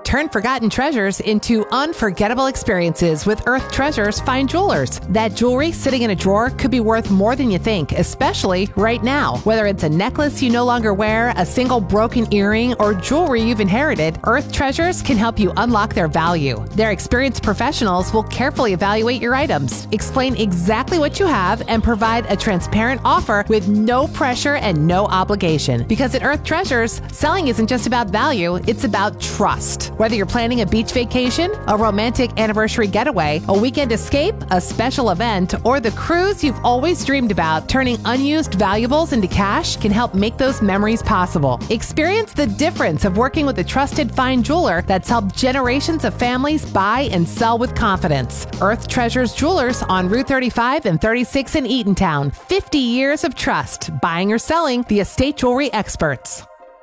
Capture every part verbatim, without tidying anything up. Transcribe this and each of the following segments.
Turn forgotten treasures into unforgettable experiences with Earth Treasures Fine Jewelers. That jewelry sitting in a drawer could be worth more than you think, especially right now. Whether it's a necklace you no longer wear, a single broken earring, or jewelry you've inherited, Earth Treasures can help you unlock their value. Their experienced professionals will carefully evaluate your items, explain exactly what you have, and provide a transparent offer with no pressure and no obligation. Because at Earth Treasures, selling isn't just about value, it's about trust. Whether you're planning a beach vacation, a romantic anniversary getaway, a weekend escape, a special event, or the cruise you've always dreamed about, turning unused valuables into cash can help make those memories possible. Experience the difference of working with a trusted fine jeweler that's helped generations of families buy and sell with confidence. Earth Treasures Jewelers on Route thirty-five and thirty-six in Eatontown. fifty years of trust. Buying or selling, the estate jewelry experts.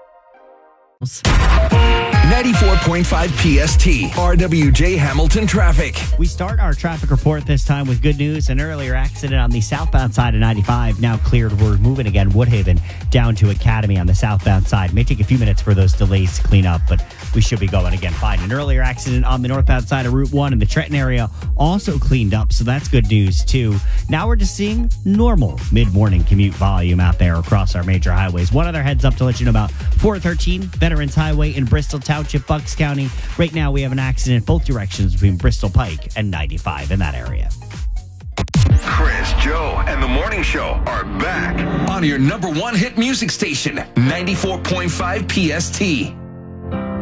ninety-four point five P S T, R W J Hamilton traffic. We start our traffic report this time with good news. An earlier accident on the southbound side of ninety-five now cleared. We're moving again. Woodhaven down to Academy on the southbound side. May take a few minutes for those delays to clean up, but we should be going again fine. An earlier accident on the northbound side of Route one in the Trenton area also cleaned up, so that's good news too. Now we're just seeing normal mid-morning commute volume out there across our major highways. One other heads up to let you know about four thirteen Veterans Highway in Bristol Township, Bucks County. Right now we have an accident both directions between Bristol Pike and ninety-five in that area. Chris, Joe, and the Morning Show are back on your number one hit music station, ninety-four point five P S T.